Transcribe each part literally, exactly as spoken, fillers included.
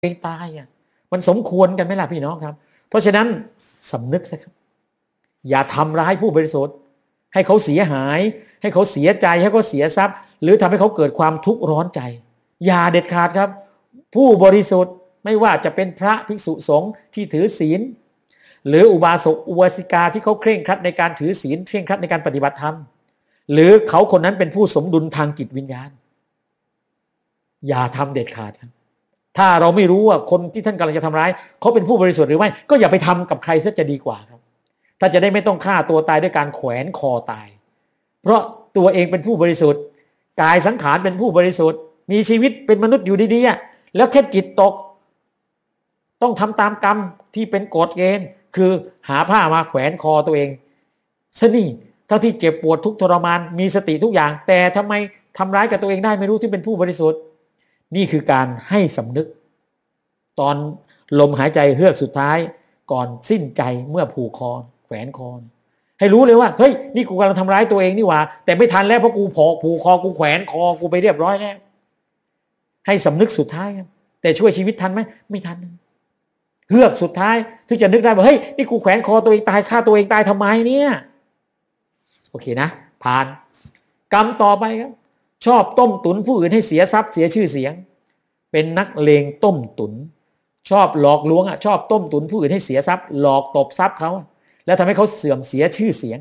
เองตายอ่ะมันสมควรกันไหมล่ะพี่น้องครับเพราะฉะนั้นสำนึกสักครับอย่าทำร้ายผู้บริสุทธิ์ให้เขาเสียหายให้เขาเสียใจให้เขาเสียทรัพย์หรือทำให้เขาเกิดความทุกข์ร้อนใจอย่าเด็ดขาดครับผู้บริสุทธิ์ไม่ว่าจะเป็นพระภิกษุสงฆ์ที่ถือศีลหรืออุบาสกอุบาสิกาที่เขาเคร่งครัดในการถือศีลเคร่งครัดในการปฏิบัติธรรมหรือเขาคนนั้นเป็นผู้สมดุลทางจิตวิญญาณอย่าทำเด็ดขาดครับถ้าเราไม่รู้ว่าคนที่ท่านกำลังจะทำร้ายเขาเป็นผู้บริสุทธิ์หรือไม่ก็อย่าไปทำกับใครซะจะดีกว่าครับถ้าจะได้ไม่ต้องฆ่าตัวตายด้วยการแขวนคอตายเพราะตัวเองเป็นผู้บริสุทธิ์กายสังขารเป็นผู้บริสุทธิ์มีชีวิตเป็นมนุษย์อยู่ดีๆแล้วแค่จิตตกต้องทำตามกรรมที่เป็นกฎเกณฑ์คือหาผ้ามาแขวนคอตัวเองซะนี่เท่าที่เจ็บปวดทุกทรมานมีสติทุกอย่างแต่ทำไมทำร้ายกับตัวเองได้ไม่รู้ที่เป็นผู้บริสุทธิ์นี่คือการให้สำนึกตอนลมหายใจเฮือกสุดท้ายก่อนสิ้นใจเมื่อผูกคอแขวนคอให้รู้เลยว่าเฮ้ยนี่กูกำลังทำร้ายตัวเองนี่หว่าแต่ไม่ทันแล้วเพราะกูผูกผูกคอกูแขวนคอกูไปเรียบร้อยแล้วให้สำนึกสุดท้ายแต่ช่วยชีวิตทันไหมไม่ทันเฮือกสุดท้ายที่จะนึกได้ว่าเฮ้ยนี่กูแขวนคอตัวเองตายฆ่าตัวเองตายทำไมเนี่ยโอเคนะผ่านกรรมต่อไปครับชอบต้มตุนผู้อื่นให้เสียทรัพย์เสียชื่อเสียงเป็นนักเลงต้มตุนชอบหลอกลวงอ่ะชอบต้มตุนผู้อื่นให้เสียทรัพย์หลอกตบทรัพย์เขาแล้วทำให้เขาเสื่อมเสียชื่อเสียง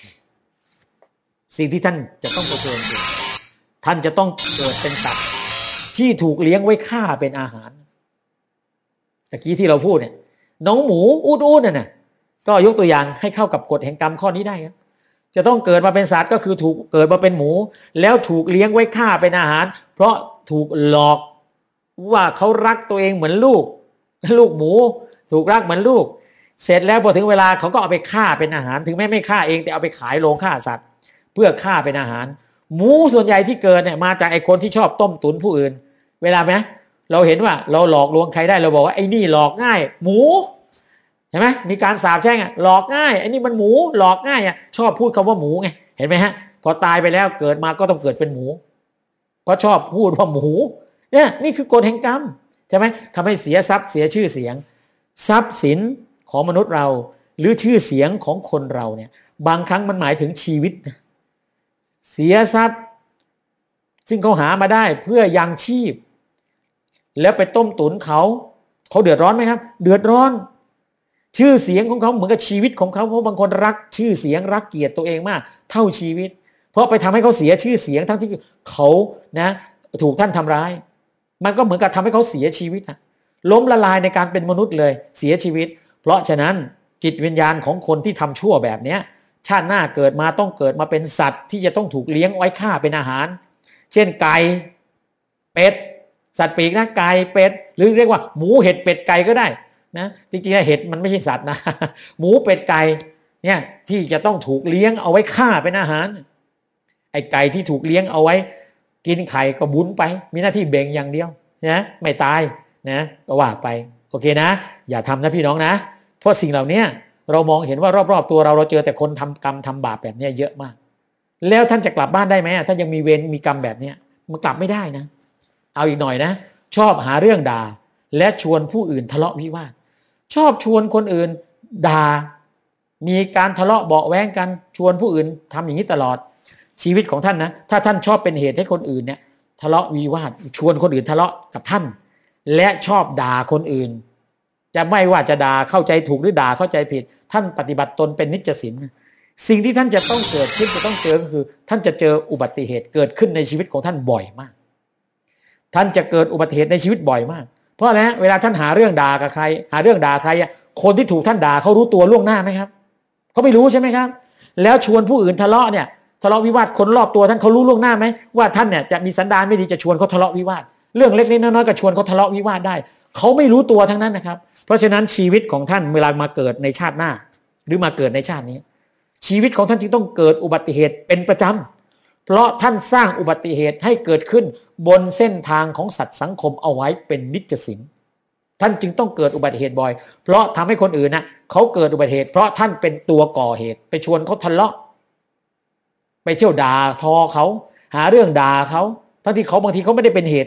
สิ่งที่ท่านจะต้องเผชิญคือท่านจะต้องเกิดเป็นสัตว์ที่ถูกเลี้ยงไว้ฆ่าเป็นอาหารตะกี้ที่เราพูดเนี่ยน้องหมูอูดอูดน่ะนะก็ยกตัวอย่างให้เข้ากับกฎแห่งกรรมข้อนี้ได้ครับจะต้องเกิดมาเป็นสัตว์ก็คือถูกเกิดมาเป็นหมูแล้วถูกเลี้ยงไว้ฆ่าเป็นอาหารเพราะถูกหลอกว่าเขารักตัวเองเหมือนลูกลูกหมูถูกรักเหมือนลูกเสร็จแล้วพอถึงเวลาเขาก็เอาไปฆ่าเป็นอาหารถึงแม้ไม่ฆ่าเองแต่เอาไปขายโรงฆ่าสัตว์เพื่อฆ่าเป็นอาหารหมูส่วนใหญ่ที่เกิดเนี่ยมาจากไอ้คนที่ชอบต้มตุ๋นผู้อื่นเวลาไหมเราเห็นว่าเราหลอกลวงใครได้เราบอกว่าไอ้นี่หลอกง่ายหมูเห็นไหมมีการสาปแช่งอ่ะหลอกง่ายไอ้นี่มันหมูหลอกง่ายอ่ะชอบพูดคำว่าหมูไงเห็นไหมฮะพอตายไปแล้วเกิดมาก็ต้องเกิดเป็นหมูเพราะชอบพูดว่าหมูเนี่ยนี่คือกฎแห่งกรรมใช่ไหมทำให้เสียทรัพย์เสียชื่อเสียงทรัพย์สินของมนุษย์เราหรือชื่อเสียงของคนเราเนี่ยบางครั้งมันหมายถึงชีวิตเสียทรัพย์ซึ่งเขาหามาได้เพื่อยังชีพแล้วไปต้มตุ๋นเขาเขาเดือดร้อนไหมครับเดือดร้อนชื่อเสียงของเขาเหมือนกับชีวิตของเขาเพราะบางคนรักชื่อเสียงรักเกียรติตัวเองมากเท่าชีวิตเพราะไปทำให้เขาเสียชื่อเสียงทั้งที่เขานะถูกท่านทำร้ายมันก็เหมือนกับทำให้เขาเสียชีวิตนะล้มละลายในการเป็นมนุษย์เลยเสียชีวิตเพราะฉะนั้นจิตวิญญาณของคนที่ทำชั่วแบบนี้ชาติหน้าเกิดมาต้องเกิดมาเป็นสัตว์ที่จะต้องถูกเลี้ยงไว้ฆ่าเป็นอาหารเช่นไก่เป็ดสัตว์ปีกนะไก่เป็ดหรือเรียกว่าหมูเห็ดเป็ดไก่ก็ได้นะจริงๆเห็ดมันไม่ใช่สัตว์นะหมูเป็ดไก่เนี่ยที่จะต้องถูกเลี้ยงเอาไว้ฆ่าเป็นอาหารไอ้ไก่ที่ถูกเลี้ยงเอาไว้กินไข่ก็บุญไปมีหน้าที่เบ่งอย่างเดียวนะไม่ตายนะก็ว่าไปโอเคนะอย่าทำนะพี่น้องนะเพราะสิ่งเหล่านี้เรามองเห็นว่ารอบๆตัวเราเราเจอแต่คนทำกรรมทำบาปแบบนี้เยอะมากแล้วท่านจะกลับบ้านได้ไหมท่านยังมีเวรมีกรรมแบบนี้มันกลับไม่ได้นะเอาอีกหน่อยนะชอบหาเรื่องด่าและชวนผู้อื่นทะเลาะวิวาทชอบชวนคนอื่นด่ามีการทะเลาะเบาะแว้งกันชวนผู้อื่นทำอย่างนี้ตลอดชีวิตของท่านนะถ้าท่านชอบเป็นเหตุให้คนอื่นเนี่ยทะเลาะวิวาทชวนคนอื่นทะเลาะกับท่านและชอบด่าคนอื่นจะไม่ว่าจะด่าเข้าใจถูกหรือด่าเข้าใจผิดท่านปฏิบัติตนเป็นนิจศีลสิ่งที่ท่านจะต้องเกิดขึ้นจะต้องเจอก็คือท่านจะเจออุบัติเหตุเกิดขึ้นในชีวิตของท่านบ่อยมากท่านจะเกิดอุบัติเหตุในชีวิตบ่อยมากเพราะอะไรเวลาท่านหาเรื่องด่ากับใครหาเรื่องด่าใครคนที่ถูกท่านด่าเขารู้ตัวล่วงหน้าไหมครับเขาไม่รู้ใช่ไหมครับแล้วชวนผู้อื่นทะเลาะเนี่ยทะเลาะวิวาทคนรอบตัวท่านเขารู้ล่วงหน้าไหมว่าท่านเนี่ยจะมีสันดานไม่ดีจะชวนเขาทะเลาะวิวาทเรื่องเล็กๆน้อยๆก็ชวนเขาทะเลาะวิวาทได้เขาไม่รู้ตัวทั้งนั้นนะครับเพราะฉะนั้นชีวิตของท่านเวลามาเกิดในชาติหน้าหรือมาเกิดในชาตินี้ชีวิตของท่านจึงต้องเกิดอุบัติเหตุเป็นประจำเพราะท่านสร้างอุบัติเหตุให้เกิดขึ้นบนเส้นทางของสัตว์สังคมเอาไว้เป็นนิจศีลท่านจึงต้องเกิดอุบัติเหตุบ่อยเพราะทำให้คนอื่นนะเขาเกิดอุบัติเหตุเพราะท่านเป็นตัวก่อเหตุไปชวนเขาทะเลาะไปเที่ยวด่าทอเขาหาเรื่องด่าเขาทั้งที่เขาบางทีเขาไม่ได้เป็นเหตุอ่ะ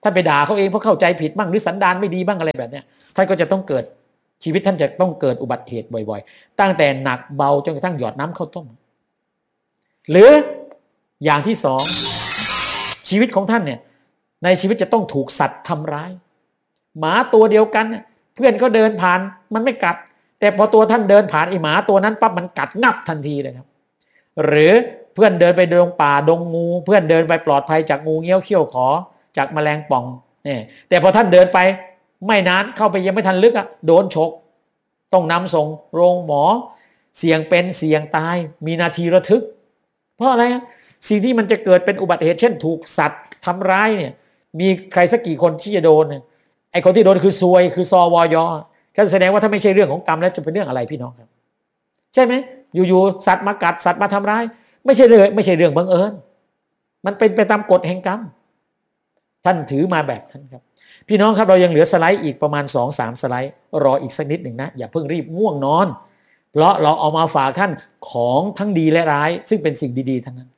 ท่านไปด่าเขาเองเพราะเข้าใจผิดบ้างหรือสันดานไม่ดีบ้างอะไรแบบเนี้ยท่านก็จะต้องเกิดชีวิตท่านจะต้องเกิดอุบัติเหตุบ่อยๆตั้งแต่หนักเบาจนกระทั่งหยอดน้ำข้าวต้มหรืออย่างที่สองชีวิตของท่านเนี่ยในชีวิตจะต้องถูกสัตว์ทำร้ายหมาตัวเดียวกันเพื่อนก็เดินผ่านมันไม่กัดแต่พอตัวท่านเดินผ่านไอหมาตัวนั้นปั๊บมันกัดงับทันทีเลยครับหรือเพื่อนเดินไปดงป่าดงงูเพื่อนเดินไปปลอดภัยจากงูเงี้ยวเขี้ยวขอจากแมลงป่องเนี่ยแต่พอท่านเดินไปไม่นานเข้าไปยังไม่ทันลึกอ่ะโดนฉกต้องนำส่งโรงหมอเสี่ยงเป็นเสี่ยงตายมีนาทีระทึกเพราะอะไรสิ่งที่มันจะเกิดเป็นอุบัติเหตุเช่นถูกสัตว์ทำร้ายเนี่ยมีใครสักกี่คนที่จะโดนเนี่ยไอ้คนที่โดนคือซวยคือซอวอยก็แสดงว่าถ้าไม่ใช่เรื่องของกรรมแล้วจะเป็นเรื่องอะไรพี่น้องครับใช่ไหมอยู่ๆสัตว์มากัดสัตว์มาทำร้ายไม่ใช่เรื่องไม่ใช่เรื่องบังเอิญมันเป็นไปตามกฎแห่งกรรมท่านถือมาแบบนั้นครับพี่น้องครับเรายังเหลือสไลด์อีกประมาณ สองถึงสาม สไลด์รออีกสักนิดหนึ่งนะอย่าเพิ่งรีบง่วงนอนเพราะเราเอามาฝากท่านของทั้งดีและร้ายซึ่งเป็นสิ่งดีๆทั้งนั้น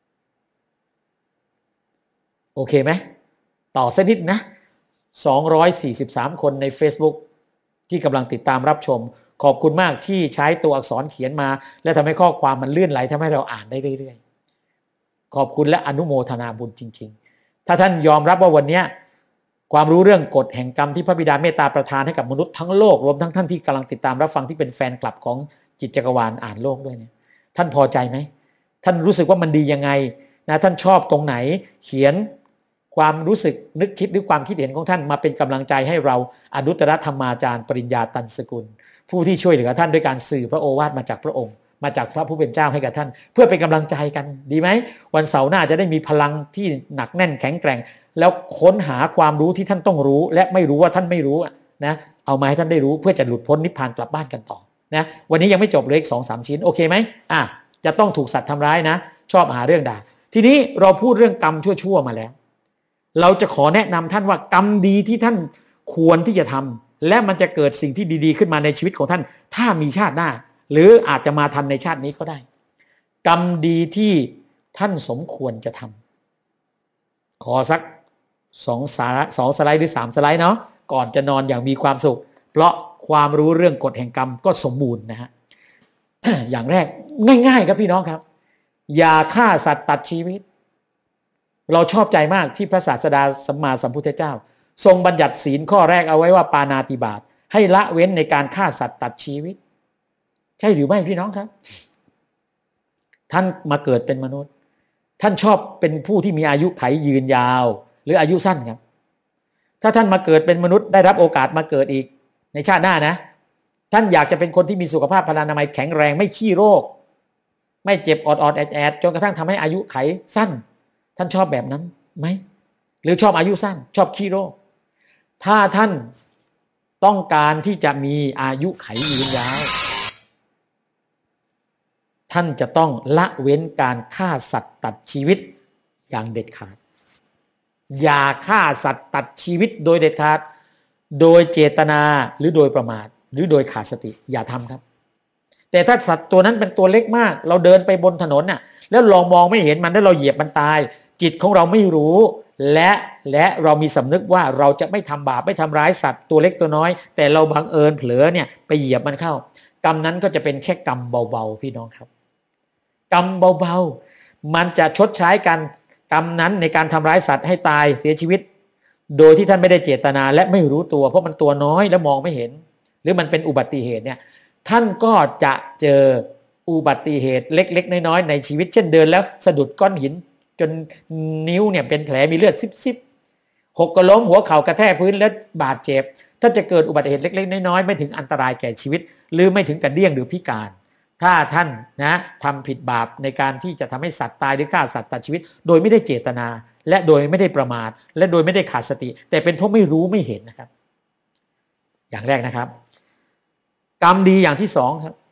โอเคไหมต่อสักนิดนะสองร้อยสี่สิบสามคนใน Facebook ที่กำลังติดตามรับชมขอบคุณมากที่ใช้ตัวอักษรเขียนมาและทำให้ข้อความมันเลื่อนไหลทำให้เราอ่านได้เรื่อยๆขอบคุณและอนุโมทนาบุญจริงๆถ้าท่านยอมรับว่าวันนี้ความรู้เรื่องกฎแห่งกรรมที่พระบิดาเมตตาประทานให้กับมนุษย์ทั้งโลกรวมทั้งท่านที่กำลังติดตามรับฟังที่เป็นแฟนคลับของจิตจักรวาลอ่านโลกด้วยเนี่ยท่านพอใจไหมท่านรู้สึกว่ามันดียังไงนะท่านชอบตรงไหนเขียนความรู้สึกนึกคิดหรือความคิดเห็นของท่านมาเป็นกำลังใจให้เราอนุตตรธรรมาจารย์ปริญญาตันสกุลผู้ที่ช่วยเหลือท่านด้วยการสื่อพระโอวาทมาจากพระองค์มาจากพระผู้เป็นเจ้าให้กับท่านเพื่อเป็นกำลังใจกันดีไหมวันเสาร์หน้าจะได้มีพลังที่หนักแน่นแข็งแกร่งแล้วค้นหาความรู้ที่ท่านต้องรู้และไม่รู้ว่าท่านไม่รู้นะเอามาให้ท่านได้รู้เพื่อจะหลุดพ้นนิพพานกลับบ้านกันต่อนะวันนี้ยังไม่จบเลยอีก สองถึงสาม ชิ้นโอเคไหมอ่ะจะต้องถูกสัตว์ทำร้ายนะชอบหาเรื่องด่าทีนี้เราพูดเรื่องกรรมชั่วๆมาแล้วเราจะขอแนะนำท่านว่ากรรมดีที่ท่านควรที่จะทำและมันจะเกิดสิ่งที่ดีๆขึ้นมาในชีวิตของท่านถ้ามีชาติหน้าหรืออาจจะมาทันในชาตินี้ก็ได้กรรมดีที่ท่านสมควรจะทำขอสักสองสาสองสไลด์หรือสามสไลด์เนาะก่อนจะนอนอย่างมีความสุขเพราะความรู้เรื่องกฎแห่งกรรมก็สมบูรณ์นะฮะ อย่างแรกง่ายๆครับพี่น้องครับอย่าฆ่าสัตว์ตัดชีวิตเราชอบใจมากที่พระศาสดาสัมมาสัมพุทธเจ้าทรงบัญญัติศีลข้อแรกเอาไว้ว่าปาณาติบาตให้ละเว้นในการฆ่าสัตว์ตัดชีวิตใช่หรือไม่พี่น้องครับท่านมาเกิดเป็นมนุษย์ท่านชอบเป็นผู้ที่มีอายุไขยืนยาวหรืออายุสั้นครับถ้าท่านมาเกิดเป็นมนุษย์ได้รับโอกาสมาเกิดอีกในชาติหน้านะท่านอยากจะเป็นคนที่มีสุขภาพพลานามัยแข็งแรงไม่ขี้โรคไม่เจ็บออดๆแอดๆจนกระทั่งทำให้อายุไขสั้นท่านชอบแบบนั้นไหมหรือชอบอายุสั้นชอบขี้โรคถ้าท่านต้องการที่จะมีอายุไขยืนยาวท่านจะต้องละเว้นการฆ่าสัตว์ตัดชีวิตอย่างเด็ดขาดอย่าฆ่าสัตว์ตัดชีวิตโดยเด็ดขาดโดยเจตนาหรือโดยประมาทหรือโดยขาดสติอย่าทำครับแต่ถ้าสัตว์ตัวนั้นเป็นตัวเล็กมากเราเดินไปบนถนนน่ะแล้วลองมองไม่เห็นมันแล้วเราเหยียบมันตายจิตของเราไม่รู้และและเรามีสำนึกว่าเราจะไม่ทำบาปไม่ทำร้ายสัตว์ตัวเล็กตัวน้อยแต่เราบังเอิญเผลอเนี่ยไปเหยียบมันเข้ากรรมนั้นก็จะเป็นแค่กรรมเบาๆพี่น้องครับกรรมเบาๆมันจะชดใช้กันกรรมนั้นในการทำร้ายสัตว์ให้ตายเสียชีวิตโดยที่ท่านไม่ได้เจตนาและไม่รู้ตัวเพราะมันตัวน้อยและมองไม่เห็นหรือมันเป็นอุบัติเหตุเนี่ยท่านก็จะเจออุบัติเหตุเล็กๆน้อยๆในชีวิตเช่นเดินแล้วสะดุดก้อนหินจนนิ้วเนี่ยเป็นแผลมีเลือดซิบๆหกก็ล้มหัวเข่ากระแทกพื้นและบาดเจ็บถ้าจะเกิดอุบัติเหตุเล็กๆน้อยๆไม่ถึงอันตรายแก่ชีวิตหรือไม่ถึงกับเดี้ยงหรือพิการถ้าท่านนะทำผิดบาปในการที่จะทำให้สัตว์ตายหรือฆ่าสัตว์ตัดชีวิตโดยไม่ได้เจตนาและโดยไม่ได้ประมาทและโดยไม่ได้ขาดสติแต่เป็นเพราะไม่รู้ไม่เห็นนะครับอย่างแรกนะครับกรรมดีอย่างที่สองครับ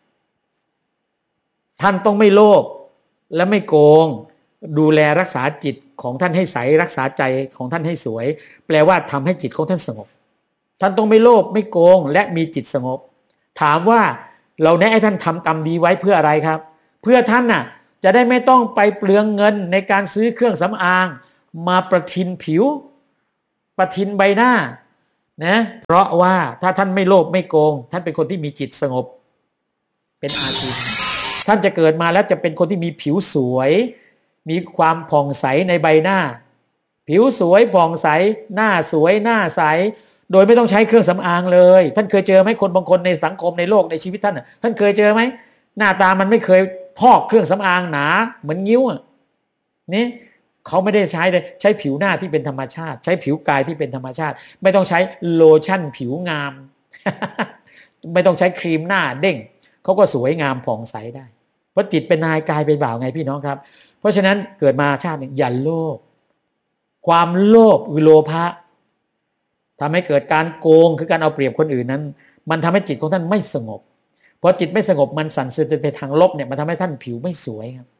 ท่านต้องไม่โลภและไม่โกงดูแลรักษาจิตของท่านให้ใสรักษาใจของท่านให้สวยแปลว่าทำให้จิตของท่านสงบท่านต้องไม่โลภไม่โกงและมีจิตสงบถามว่าเราแนะให้ท่านทำกรรมดีไว้เพื่ออะไรครับเพื่อท่านน่ะจะได้ไม่ต้องไปเปลืองเงินในการซื้อเครื่องสำอางมาประทินผิวประทินใบหน้านะเพราะว่าถ้าท่านไม่โลภไม่โกงท่านเป็นคนที่มีจิตสงบเป็นอาชีพท่านจะเกิดมาแล้วจะเป็นคนที่มีผิวสวยมีความผ่องใสในใบหน้าผิวสวยผ่องใสหน้าสวยหน้าใสโดยไม่ต้องใช้เครื่องสำอางเลยท่านเคยเจอไหมคนบางคนในสังคมในโลกในชีวิตท่านท่านเคยเจอไหมหน้าตามันไม่เคยพอกเครื่องสำอางหนาเหมือนงิ้วอ่ะนี่เขาไม่ได้ใช้เลยใช้ผิวหน้าที่เป็นธรรมชาติใช้ผิวกายที่เป็นธรรมชาติไม่ต้องใช้โลชั่นผิวงาม ไม่ต้องใช้ครีมหน้าเด้งเขาก็สวยงามผ่องใสได้เพราะจิตเป็นนายกายเป็นบ่าวไงพี่น้องครับเพราะฉะนั้นเกิดมาชาตินึงอย่าโลภความโลภวิโลภะทำให้เกิดการโกงคือการเอาเปรียบคนอื่นนั้นมันทำให้จิตของท่านไม่สงบพอจิตไม่สงบมันสั่นสะเทือนไปทางลบเนี่ยมันทำให้ท่านผิวไม่สวยครับ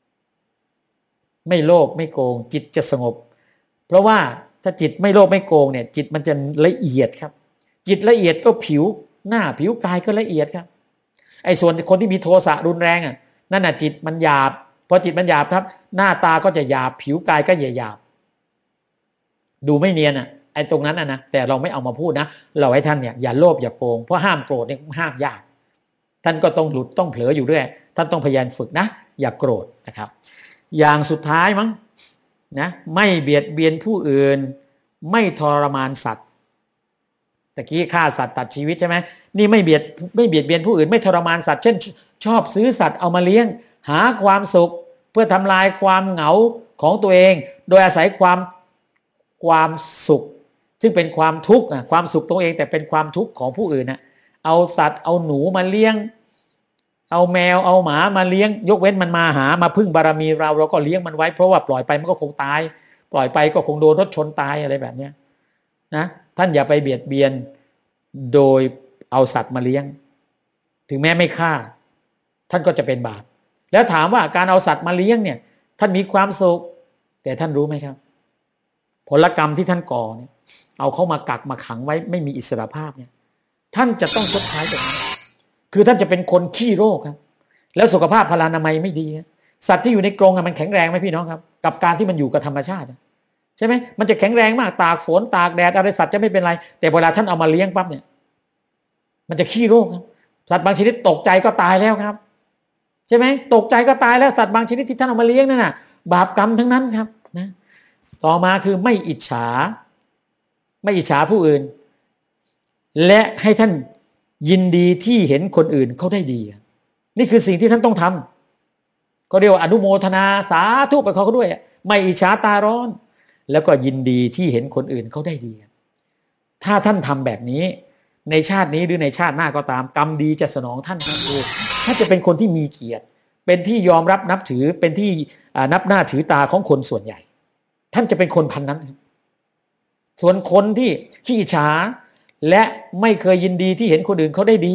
ไม่โลภไม่โกงจิตจะสงบเพราะว่าถ้าจิตไม่โลภไม่โกงเนี่ยจิตมันจะละเอียดครับจิตละเอียดก็ผิวหน้าผิวกายก็ละเอียดครับไอ้ส่วนคนที่มีโทสะรุนแรงอ่ะนั่นน่ะจิตมันหยาบพอจิตมันหยาบครับหน้าตาก็จะหยาบผิวกายก็หยาบดูไม่เนียนอ่ะไอ้ตรงนั้นอ่ะนะแต่เราไม่เอามาพูดนะเราให้ท่านเนี่ยอย่าโลภอย่าโกงเพราะห้ามโกรธเนี่ยห้ามยากท่านก็ต้องหลุดต้องเผลออยู่ด้วยท่านต้องพยายามฝึกนะอย่าโกรธนะครับอย่างสุดท้ายมั้งนะไม่เบียดเบียนผู้อื่นไม่ทรมานสัตว์ตะกี้ฆ่าสัตว์ตัดชีวิตใช่ไหมนี่ไม่เบียดไม่เบียดเบียนผู้อื่นไม่ทรมานสัตว์เช่นชอบซื้อสัตว์เอามาเลี้ยงหาความสุขเพื่อทำลายความเหงาของตัวเองโดยอาศัยความความสุขซึ่งเป็นความทุกข์อ่ะความสุขตัวเองแต่เป็นความทุกข์ของผู้อื่นนะเอาสัตว์เอาหนูมาเลี้ยงเอาแมวเอาหมามาเลี้ยงยกเว้นมันมาหามาพึ่งบารมีเราเราก็เลี้ยงมันไว้เพราะว่าปล่อยไปมันก็คงตายปล่อยไปก็คงโดนรถชนตายอะไรแบบนี้นะท่านอย่าไปเบียดเบียนโดยเอาสัตว์มาเลี้ยงถึงแม้ไม่ฆ่าท่านก็จะเป็นบาปแล้วถามว่าการเอาสัตว์มาเลี้ยงเนี่ยท่านมีความสุขแต่ท่านรู้ไหมครับผลกรรมที่ท่านก่อเนี่ยเอาเข้ามากักมาขังไว้ไม่มีอิสรภาพเนี่ยท่านจะต้องชดใช้แบบนี้คือท่านจะเป็นคนขี้โรคครับแล้วสุขภาพพลานามัยไม่ดีสัตว์ที่อยู่ในกรงมันแข็งแรงไหมพี่น้องครับกับการที่มันอยู่กับธรรมชาติใช่ไหมมันจะแข็งแรงมากตากฝนตากแดดอะไรสัตว์จะไม่เป็นไรแต่เวลาท่านเอามาเลี้ยงปั๊บเนี่ยมันจะขี้โรคครับสัตว์บางชนิดตกใจก็ตายแล้วครับใช่ไหมตกใจก็ตายแล้วสัตว์บางชนิดที่ท่านเอามาเลี้ยงนั่นน่ะบาปกรรมทั้งนั้นครับนะต่อมาคือไม่อิจฉาไม่อิจฉาผู้อื่นและให้ท่านยินดีที่เห็นคนอื่นเขาได้ดีนี่คือสิ่งที่ท่านต้องทำก็เรียกว่าอนุโมทนาสาธุไปเขาด้วยไม่อิจฉาตาร้อนแล้วก็ยินดีที่เห็นคนอื่นเขาได้ดีถ้าท่านทำแบบนี้ในชาตินี้หรือในชาติหน้าก็ตามกรรมดีจะสนองท่านครับท่านจะเป็นคนที่มีเกียรติเป็นที่ยอมรับนับถือเป็นที่นับหน้าถือตาของคนส่วนใหญ่ท่านจะเป็นคนพันนั้นส่วนคนที่ขี้อิจฉาและไม่เคยยินดีที่เห็นคนอื่นเขาได้ดี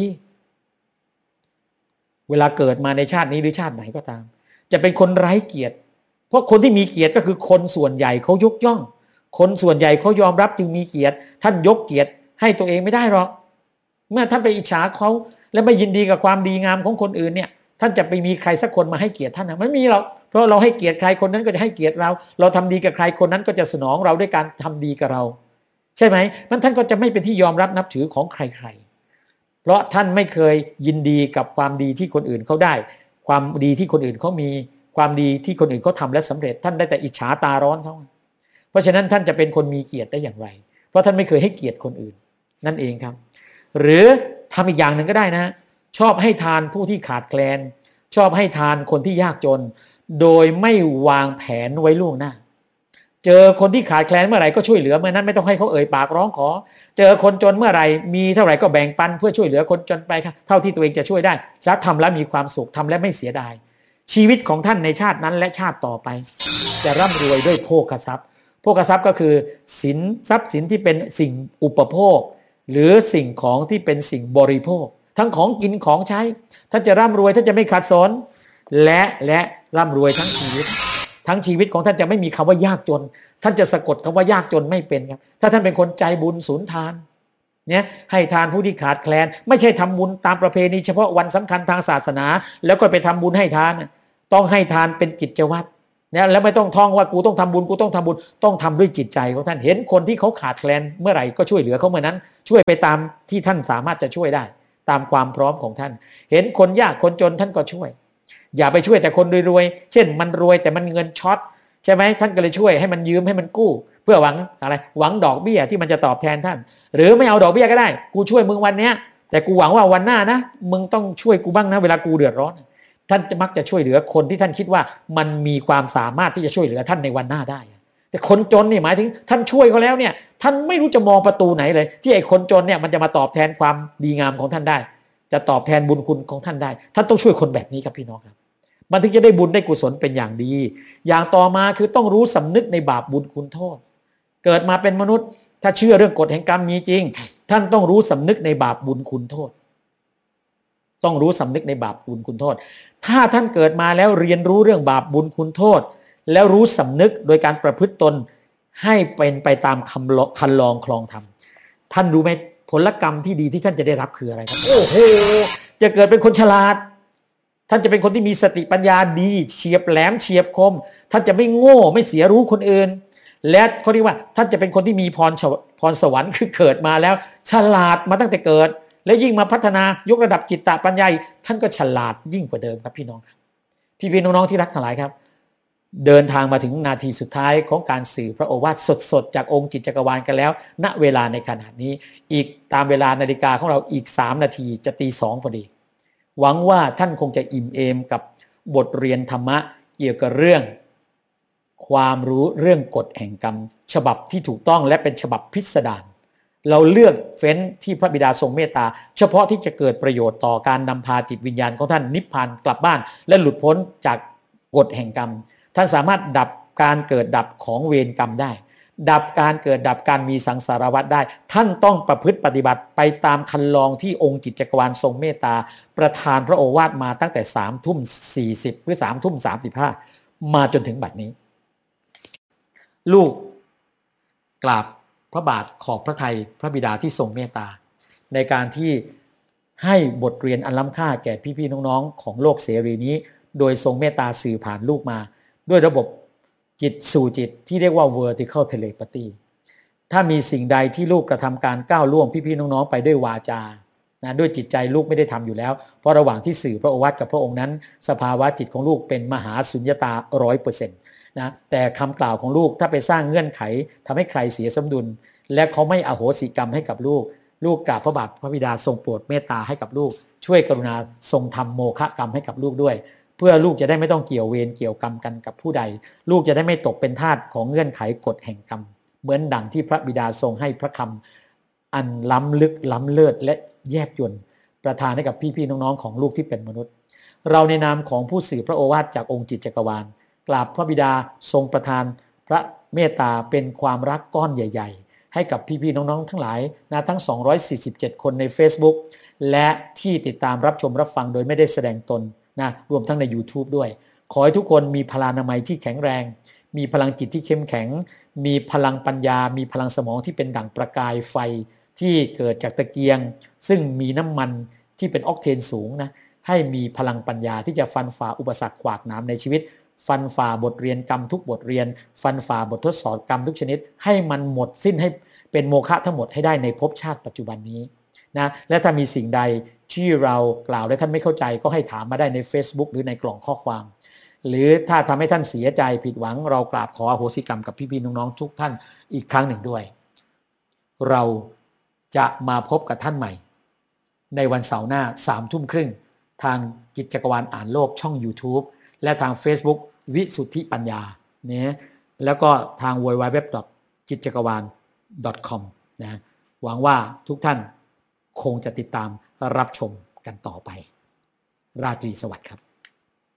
เวลาเกิดมาในชาตินี้หรือชาติไหนก็ตามจะเป็นคนไร้เกียรติเพราะคนที่มีเกียรติก็คือคนส่วนใหญ่เขายกย่องคนส่วนใหญ่เขายอมรับจึงมีเกียรติท่านยกเกียรติให้ตัวเองไม่ได้หรอกเมื่อท่านไปอิจฉาเขาและไม่ยินดีกับความดีงามของคนอื่นเนี่ยท่านจะไปมีใครสักคนมาให้เกียรติท่านนะไม่มีหรอกเพราะเราให้เกียรติใครคนนั้นก็จะให้เกียรติเราเราทำดีกับใครคนนั้นก็จะสนองเราด้วยการทำดีกับเราใช่ไหมมันท่านก็จะไม่เป็นที่ยอมรับนับถือของใครๆเพราะท่านไม่เคยยินดีกับความดีที่คนอื่นเขาได้ความดีที่คนอื่นเขามีความดีที่คนอื่นเขาทำและสำเร็จท่านได้แต่อิจฉาตาร้อนเขาเพราะฉะนั้นท่านจะเป็นคนมีเกียรติได้อย่างไรเพราะท่านไม่เคยให้เกียรติคนอื่นนั่นเองครับหรือทำอีกอย่างหนึ่งก็ได้นะชอบให้ทานผู้ที่ขาดแคลนชอบให้ทานคนที่ยากจนโดยไม่วางแผนไว้ล่วงหน้าเจอคนที่ขาดแคลนเมื่อไหร่ก็ช่วยเหลือเมื่อนั้นไม่ต้องให้เขาเอ่ยปากร้องขอเจอคนจนเมื่อไหร่มีเท่าไหร่ก็แบ่งปันเพื่อช่วยเหลือคนจนไปครับเท่าที่ตัวเองจะช่วยได้และทำแล้วมีความสุขทำและไม่เสียดายชีวิตของท่านในชาตินั้นและชาติต่อไปจะร่ำรวยด้วยโภคทรัพย์โภคทรัพย์ก็คือสินทรัพย์สินที่เป็นสิ่งอุปโภคหรือสิ่งของที่เป็นสิ่งบริโภคทั้งของกินของใช้ท่านจะร่ำรวยท่านจะไม่ขาดสนและและร่ำรวยทั้งชีวิตทั้งชีวิตของท่านจะไม่มีคำว่ายากจนท่านจะสะกดคำว่ายากจนไม่เป็นครับถ้าท่านเป็นคนใจบุญสูญทานเนี่ยให้ทานผู้ที่ขาดแคลนไม่ใช่ทำบุญตามประเพณีเฉพาะวันสำคัญทางศาสนาแล้วก็ไปทำบุญให้ทานต้องให้ทานเป็นกิจวัตรเนี่ยแล้วไม่ต้องท่องว่ากูต้องทำบุญกูต้องทำบุญต้องทำด้วยจิตใจของท่านเห็นคนที่เขาขาดแคลนเมื่อไหร่ก็ช่วยเหลือเขาเมื่อนั้นช่วยไปตามที่ท่านสามารถจะช่วยได้ตามความพร้อมของท่านเห็นคนยากคนจนท่านก็ช่วยอย่าไปช่วยแต่คนรวยๆเช่นมันรวยแต่มันเงินช็อตใช่ไหมท่านก็เลยช่วยให้มันยืมให้มันกู้เพื่อหวังอะไรหวังดอกเบี้ยที่มันจะตอบแทนท่านหรือไม่เอาดอกเบี้ยก็ได้กูช่วยมึงวันเนี้ยแต่กูหวังว่าวันหน้านะมึงต้องช่วยกูบ้างนะเวลากูเดือดร้อนท่านจะมักจะช่วยเหลือคนที่ท่านคิดว่ามันมีความสามารถที่จะช่วยเหลือท่านในวันหน้าได้แต่คนจนนี่หมายถึงท่านช่วยเขาแล้วเนี่ยท่านไม่รู้จะมองประตูไหนเลยที่ไอ้คนจนเนี่ยมันจะมาตอบแทนความดีงามของท่านได้จะตอบแทนบุญคุณของท่านได้ท่านต้องช่วยคนแบบนี้ครับพี่น้องครับมันถึงจะได้บุญได้กุศลเป็นอย่างดีอย่างต่อมาคือต้องรู้สำนึกในบาปบุญคุณโทษเกิดมาเป็นมนุษย์ถ้าเชื่อเรื่องกฎแห่งกรรมมีจริงท่านต้องรู้สำนึกในบาปบุญคุณโทษต้องรู้สำนึกในบาปบุญคุณโทษถ้าท่านเกิดมาแล้วเรียนรู้เรื่องบาปบุญคุณโทษแล้วรู้สำนึกโดยการประพฤติตนให้เป็นไปตามคำคันลองคลองธรรมท่านรู้ไหมผลกรรมที่ดีที่ท่านจะได้รับคืออะไรครับโอ้โหจะเกิดเป็นคนฉลาดท่านจะเป็นคนที่มีสติปัญญาดีเฉียบแหลมเฉียบคมท่านจะไม่โง่ไม่เสียรู้คนอื่นและเขาเรียกว่าท่านจะเป็นคนที่มีพรพรสวรรค์คือเกิดมาแล้วฉลาดมาตั้งแต่เกิดและยิ่งมาพัฒนายกระดับจิตตปัญญาท่านก็ฉลาดยิ่งกว่าเดิมครับพี่น้องพี่พี่น้องๆที่รักทั้งหลายครับเดินทางมาถึงนาทีสุดท้ายของการสื่อพระโอวาทสดๆจากองค์จิตจักรวาลกันแล้วณเวลาในขณะนี้อีกตามเวลานาฬิกาของเราอีกสามนาทีจะตีสองพอดีหวังว่าท่านคงจะอิ่มเอมกับบทเรียนธรรมะเกี่ยวกับเรื่องความรู้เรื่องกฎแห่งกรรมฉบับที่ถูกต้องและเป็นฉบับพิสดารเราเลือกเฟ้นที่พระบิดาทรงเมตตาเฉพาะที่จะเกิดประโยชน์ต่อการนำพาจิตวิญญาณของท่านนิพพานกลับบ้านและหลุดพ้นจากกฎแห่งกรรมท่านสามารถดับการเกิดดับของเวรกรรมได้ดับการเกิดดับการมีสังสารวัฏได้ท่านต้องประพฤติปฏิบัติไปตามคันลองที่องค์จิตจักรวาลทรงเมตตาประทานพระโอวาทมาตั้งแต่สามทุ่มสี่สิบหรือสามทุ่มสามสิบห้ามาจนถึงบัดนี้ลูกกราบพระบาทขอบพระทัยพระบิดาที่ทรงเมตตาในการที่ให้บทเรียนอันล้ำค่าแก่พี่ๆน้องๆของโลกเสรีนี้โดยทรงเมตตาสื่อผ่านลูกมาด้วยระบบจิตสู่จิตที่เรียกว่า vertical telepathy ถ้ามีสิ่งใดที่ลูกกระทำการก้าวล่วงพี่ๆน้องๆไปด้วยวาจานะด้วยจิตใจลูกไม่ได้ทำอยู่แล้วเพราะระหว่างที่สื่อพระโอวาทกับพระองค์นั้นสภาวะจิตของลูกเป็นมหาสุญญตา ร้อยเปอร์เซ็นต์ นะแต่คำกล่าวของลูกถ้าไปสร้างเงื่อนไขทำให้ใครเสียสมดุลและเขาไม่อโหสิกรรมให้กับลูกลูกกราบพระบาทพระบิดาทรงโปรดเมตตาให้กับลูกช่วยกรุณาทรงทำโมฆะกรรมให้กับลูกด้วยเพื่อลูกจะได้ไม่ต้องเกี่ยวเวรเกี่ยวกรรมกันกับผู้ใดลูกจะได้ไม่ตกเป็นทาสของเงื่อนไขกฎแห่งกรรมเหมือนดังที่พระบิดาทรงให้พระคำอันล้ำลึกล้ำเลิศและแยบยลประทานให้กับพี่ๆน้องๆของลูกที่เป็นมนุษย์เราในนามของผู้สื่อพระโอวาทจากองค์จิตจักรวาลกราบพระบิดาทรงประทานพระเมตตาเป็นความรักก้อนใหญ่ๆให้กับพี่ๆน้องๆทั้งหลายนะทั้งสองร้อยสี่สิบเจ็ดคนใน Facebook และที่ติดตามรับชมรับฟังโดยไม่ได้แสดงตนนะรวมทั้งใน YouTube ด้วยขอให้ทุกคนมีพลานามัยที่แข็งแรงมีพลังจิตที่เข้มแข็งมีพลังปัญญามีพลังสมองที่เป็นดั่งประกายไฟที่เกิดจากตะเกียงซึ่งมีน้ำมันที่เป็นออกเทนสูงนะให้มีพลังปัญญาที่จะฟันฝ่าอุปสรรคขวากหนามในชีวิตฟันฝ่าบทเรียนกรรมทุกบทเรียนฟันฝ่าบททดสอบกรรมทุกชนิดให้มันหมดสิ้นให้เป็นโมฆะทั้งหมดให้ได้ในภพชาติปัจจุบันนี้นะและถ้ามีสิ่งใดที่เรากล่าวและท่านไม่เข้าใจก็ให้ถามมาได้ใน Facebook หรือในกล่องข้อความหรือถ้าทำให้ท่านเสียใจผิดหวังเรากราบขออโหสิกรรมกับพี่ๆน้องๆทุกท่านอีกครั้งหนึ่งด้วยเราจะมาพบกับท่านใหม่ในวันเสาร์หน้าสามทุ่มครึ่งทางกิจจักรวาลอ่านโลกช่อง YouTube และทาง Facebook วิสุทธิปัญญาเนี่ยแล้วก็ทาง ดับเบิลยู ดับเบิลยู ดับเบิลยู ดอท จิตจักรวาล ดอท คอม นะหวังว่าทุกท่านคงจะติดตามรับชมกันต่อไปราตรีสวัสดิ์ครับ